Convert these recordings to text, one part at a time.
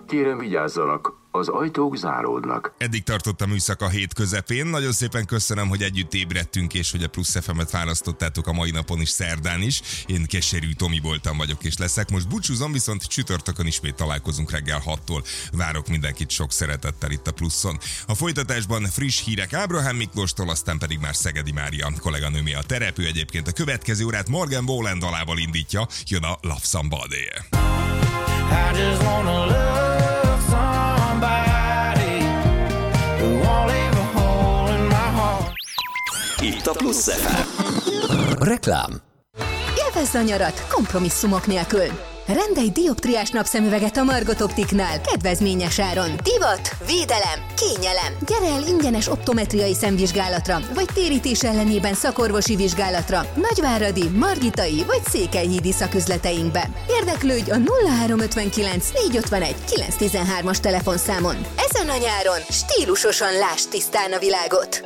Kérem, vigyázzanak, az ajtók záródnak. Eddig tartott a műszak a hét közepén. Nagyon szépen köszönöm, hogy együtt ébredtünk, és hogy a Plusz FM-et választottátok a mai napon is, szerdán is. Én Keserű Tomi voltam, vagyok és leszek. Most búcsúzom, viszont csütörtökön ismét találkozunk reggel 6-tól. Várok mindenkit sok szeretettel itt a Pluszon. A folytatásban friss hírek Ábrahám Miklóstól, aztán pedig már Szegedi Mária kolléganőmé a terep. Ő egyébként a következő órát Morgan Wallen dalával indítja. Jön a Love Somebody. I just wanna love somebody who won't leave a hole in my heart. Itt a Plusz FM. Reklám. Élvezd a nyarat kompromisszumok nélkül. Rendelj dioptriás napszemüveget a Margot Optiknál kedvezményes áron. Divat, védelem, kényelem. Gyere el ingyenes optometriai szemvizsgálatra, vagy térítés ellenében szakorvosi vizsgálatra Nagyváradi, Margitai vagy Székelyhídi szaküzleteinkbe. Érdeklődj a 0359 451 913-as telefonszámon. Ezen a nyáron stílusosan lásd tisztán a világot.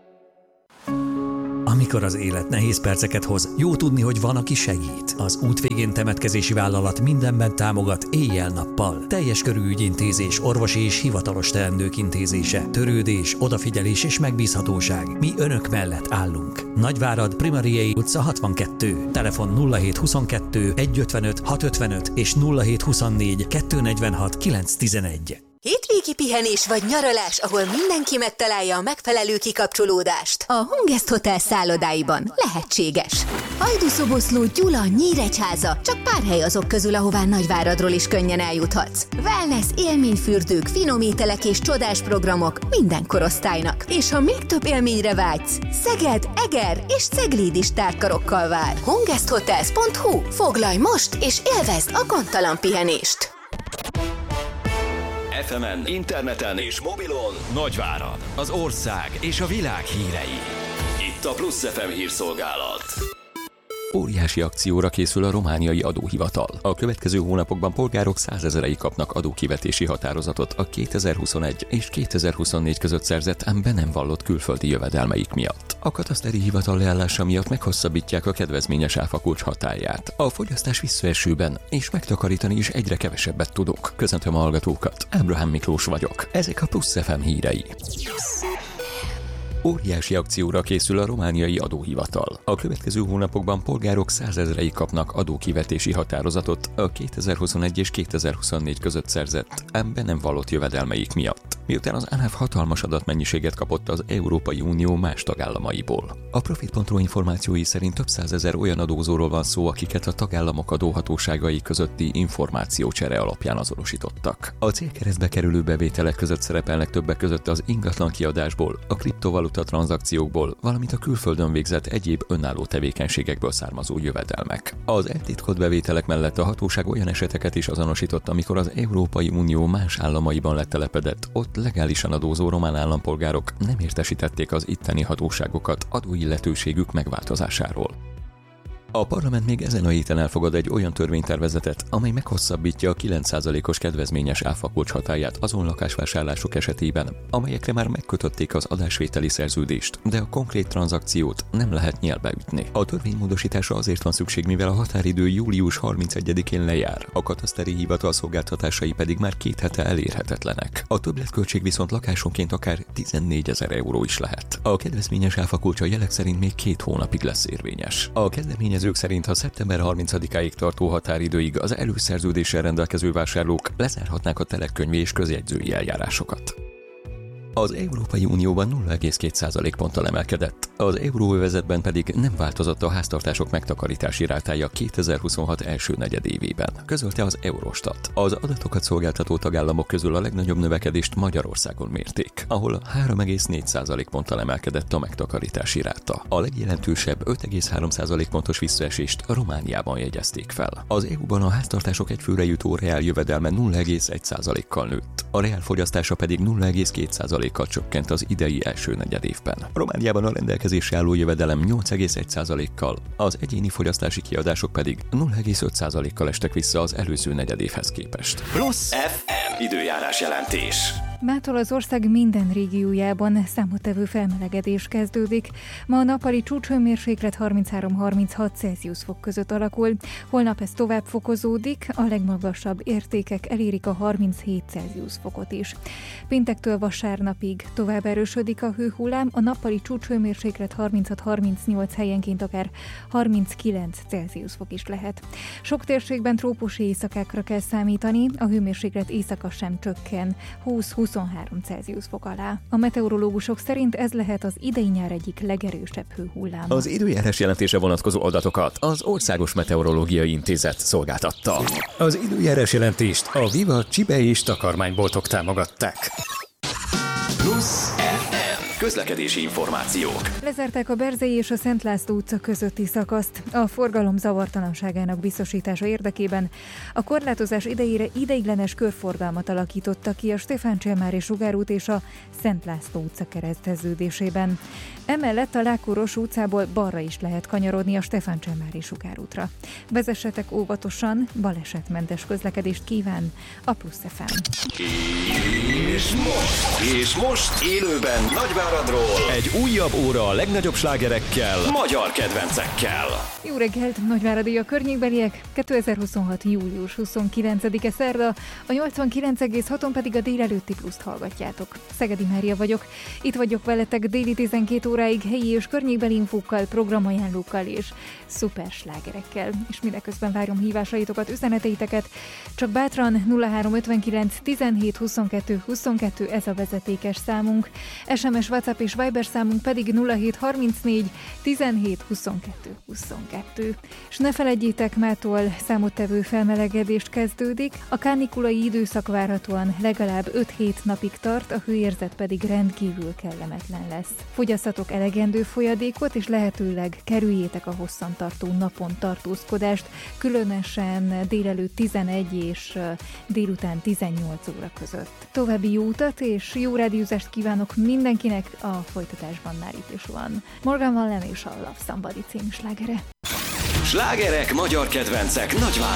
Amikor az élet nehéz perceket hoz, jó tudni, hogy van, aki segít. Az Útvégén temetkezési vállalat mindenben támogat éjjel-nappal. Teljes körű ügyintézés, orvosi és hivatalos teendők intézése, törődés, odafigyelés és megbízhatóság. Mi önök mellett állunk. Nagyvárad, Primariei utca 62. Telefon 0722 155 655 és 0724 246 911. Hétvégi pihenés vagy nyaralás, ahol mindenki megtalálja a megfelelő kikapcsolódást. A Hungest Hotel szállodáiban lehetséges. Hajdúszoboszló, Gyula, Nyíregyháza, csak pár hely azok közül, ahová Nagyváradról is könnyen eljuthatsz. Wellness, élményfürdők, finom ételek és csodás programok minden korosztálynak. És ha még több élményre vágysz, Szeged, Eger és Cegléd is tárkarokkal vár. HungestHotels.hu. Foglalj most és élvezd a gondtalan pihenést! FM-en, interneten és mobilon Nagyvárad, az ország és a világ hírei. Itt a Plusz FM hírszolgálat. Óriási akcióra készül a romániai adóhivatal. A következő hónapokban polgárok 100 000-ei kapnak adókivetési határozatot a 2021 és 2024 között szerzett, be nem vallott külföldi jövedelmeik miatt. A kataszteri hivatal leállása miatt meghosszabbítják a kedvezményes áfakulcs hatályát. A fogyasztás visszaesőben, és megtakarítani is egyre kevesebbet tudunk. Köszöntöm a hallgatókat, Ábrahám Miklós vagyok. Ezek a Plusz FM hírei. Óriási akcióra készül a romániai adóhivatal. A következő hónapokban polgárok 100 000-ei kapnak adókivetési határozatot a 2021 és 2024 között szerzett, be nem vallott jövedelmeik miatt, miután az ANAF hatalmas adatmennyiséget kapott az Európai Unió más tagállamaiból. A Profit.ro információi szerint több 100 000 olyan adózóról van szó, akiket a tagállamok adóhatóságai közötti információcsere alapján azonosítottak. A célkeresztbe kerülő bevételek között szerepelnek többek között az ingatlan kiadásból, a kriptovaluta tranzakciókból, valamint a külföldön végzett egyéb önálló tevékenységekből származó jövedelmek. Az eltitkolt bevételek mellett a hatóság olyan eseteket is azonosított, amikor az Európai Unió más államaiban letelepedett, ott legálisan adózó román állampolgárok nem értesítették az itteni hatóságokat adóilletőségük megváltozásáról. A parlament még ezen a héten elfogad egy olyan törvénytervezetet, amely meghosszabbítja a 9%-os kedvezményes áfakulcs hatályát azon lakásvásárlások esetében, amelyekre már megkötötték az adásvételi szerződést, de a konkrét tranzakciót nem lehet nyelbe ütni. A törvénymódosításra azért van szükség, mivel a határidő július 31-én lejár, a kataszteri hivatal szolgáltatásai pedig már 2 hete elérhetetlenek. A többletköltség viszont lakásonként akár 14 000 euró is lehet. A kedvezményes áfakulcs a jelek szerint még 2 hónapig lesz érvényes. A kezdeményezők szerint a szeptember 30-áig tartó határidőig az előszerződéssel rendelkező vásárlók lezárhatnák a telekönyvi és közjegyzői eljárásokat. Az Európai Unióban 0,2% ponttal emelkedett, az euróövezetben pedig nem változott a háztartások megtakarítási rátája 2026 első negyedévében, közölte az Eurostat. Az adatokat szolgáltató tagállamok közül a legnagyobb növekedést Magyarországon mérték, ahol 3,4% ponttal emelkedett a megtakarítási ráta. A legjelentősebb 5,3% pontos visszaesést Romániában jegyezték fel. Az EU-ban a háztartások egyfőre jutó reál jövedelme 0,1%-kal nőtt, a reál fogyasztása pedig 0,2%-kal csökkent az idei első negyedévben. Romániában a rendelkezésre álló jövedelem 8,1%-kal, az egyéni fogyasztási kiadások pedig 0,5%-kal estek vissza az előző negyedévhez képest. Plusz FM időjárás jelentés. Mától az ország minden régiójában számottevő felmelegedés kezdődik. Ma a nappali csúcshőmérséklet 33-36 Celsius fok között alakul, holnap ez tovább fokozódik, a legmagasabb értékek elérik a 37 Celsius fokot is. Péntektől vasárnapig tovább erősödik a hőhullám, a nappali csúcshőmérséklet 36-38 helyenként akár 39 Celsius fok is lehet. Sok térségben trópusi éjszakákra kell számítani, a hőmérséklet éjszaka sem csökken 20-23 Celsius fok alá. A meteorológusok szerint ez lehet az idei nyár egyik legerősebb hőhullám. Az időjárás jelentése vonatkozó adatokat az Országos Meteorológiai Intézet szolgáltatta. Az időjárás jelentést a Viva Csibe és takarmányboltok támogatták. Plusz FM. Közlekedési információk. Lezárták a Berzei és a Szent László utca közötti szakaszt. A forgalom zavartalanságának biztosítása érdekében a korlátozás idejére ideiglenes körforgalmat alakítottak ki a Stefán Cselmári sugárút és a Szent László utca kereszteződésében. Emellett a Lákóros utcából balra is lehet kanyarodni a Stefán Cselmári sugárútra. Vezessetek óvatosan, balesetmentes közlekedést kíván a Plusz FM. És most élőben Nagyváradról egy újabb óra a legnagyobb slágerekkel, magyar kedvencekkel. Jó reggelt, Nagyváradi a környékbeliek, 2026. július 29-e szerda, a 89,6-on pedig a délelőtti Pluszt hallgatjátok. Szegedi Mária vagyok, itt vagyok veletek déli 12 óráig helyi és környékbeli infókkal, programajánlókkal és szuper slágerekkel. És mindeközben várom hívásaitokat, üzeneteiteket, csak bátran 0359 17 22 22, ez a vezetékes számunk, SMS, WhatsApp és Viber számunk pedig 0734 17 22 22. És ne feledjétek, mától számottevő felmelegedést kezdődik, a kánikulai időszak várhatóan legalább 5-7 napig tart, a hőérzet pedig rendkívül kellemetlen lesz. Fogyasszatok elegendő folyadékot, és lehetőleg kerüljétek a hosszantartó napon tartózkodást, különösen délelőtt 11 és délután 18 óra között. További jó utat és jó rádiózást kívánok mindenkinek, a folytatásban már itt is van Morgan Wallen és a Love Somebody című slágere. Slágerek, magyar kedvencek Nagyváradon.